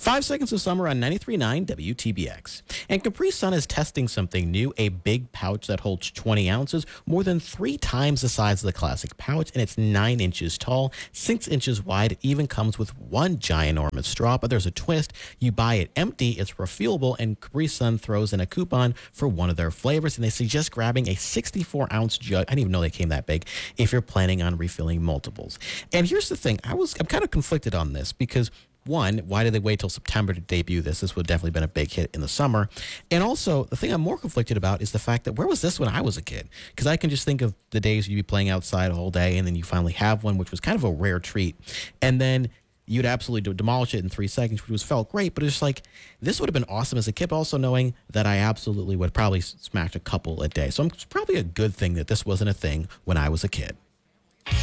5 Seconds of Summer on 93.9 WTBX. And Capri Sun is testing something new, a big pouch that holds 20 ounces, more than 3 times the size of the classic pouch, and it's 9 inches tall, 6 inches wide. It even comes with one ginormous straw, but there's a twist. You buy it empty, it's refillable, and Capri Sun throws in a coupon for one of their flavors, and they suggest grabbing a 64-ounce jug. I didn't even know they came that big if you're planning on refilling multiples. And here's the thing. I'm kind of conflicted on this because one, why did they wait till September to debut this? This would have definitely been a big hit in the summer. And also, the thing I'm more conflicted about is the fact that where was this when I was a kid? Because I can just think of the days you'd be playing outside a whole day and then you finally have one, which was kind of a rare treat. And then you'd absolutely demolish it in 3 seconds, which felt great. But it's like, this would have been awesome as a kid, also knowing that I absolutely would probably smash a couple a day. So it's probably a good thing that this wasn't a thing when I was a kid.